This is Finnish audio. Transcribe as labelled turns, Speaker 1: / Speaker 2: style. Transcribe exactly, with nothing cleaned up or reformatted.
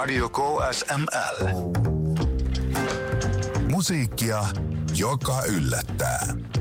Speaker 1: Radio K S M L. Musiikkia, joka yllättää.